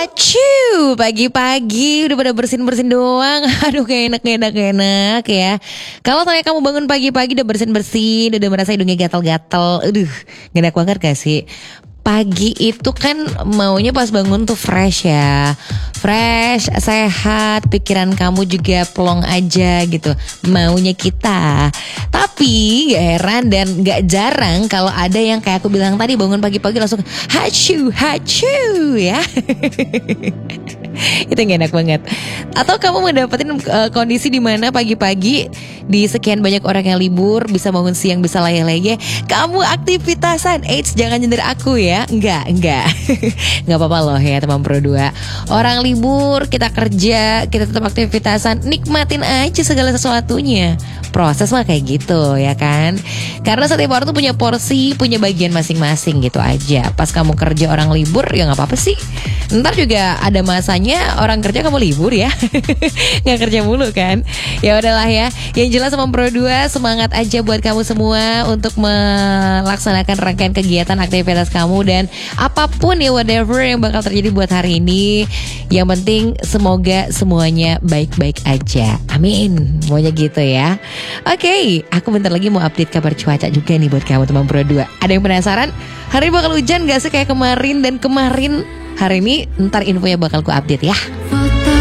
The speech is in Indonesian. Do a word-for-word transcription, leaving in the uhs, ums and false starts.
Hacu, pagi-pagi udah pada bersin-bersin doang. Aduh kayak enak, enak, enak ya. Kalau tanya kamu bangun pagi-pagi udah bersin-bersin, udah merasa hidungnya gatal-gatal. Aduh, gak enak banget gak sih? Pagi itu kan maunya pas bangun tuh fresh ya, fresh, sehat, pikiran kamu juga plong aja gitu, maunya kita. Tapi gak heran dan gak jarang kalau ada yang kayak aku bilang tadi, bangun pagi-pagi langsung hacu, hacu ya. Itu gak enak banget. Atau kamu mendapatin uh, kondisi di mana pagi-pagi di sekian banyak orang yang libur, bisa bangun siang, bisa leyeh-leyeh, kamu aktivitasan. Eits, jangan nyender aku ya. Enggak, enggak. Enggak apa-apa loh ya teman Pro dua. Orang libur, kita kerja, kita tetap aktivitasan, nikmatin aja segala sesuatunya. Proses mah kayak gitu ya kan. Karena setiap orang tuh punya porsi, punya bagian masing-masing gitu aja. Pas kamu kerja orang libur ya gak apa-apa sih. Ntar juga ada masanya orang kerja kamu libur ya. Gak kerja mulu kan. Ya udahlah ya. Yang jelas teman Pro dua, semangat aja buat kamu semua untuk melaksanakan rangkaian kegiatan aktivitas kamu. Dan apapun ya, whatever yang bakal terjadi buat hari ini, yang penting semoga semuanya baik-baik aja. Amin. Maunya gitu ya. Oke, okay, aku bentar lagi mau update kabar cuaca juga nih buat kamu teman Pro dua. Ada yang penasaran? Hari ini bakal hujan gak sih kayak kemarin dan kemarin? Hari ini ntar infonya bakal ku update ya.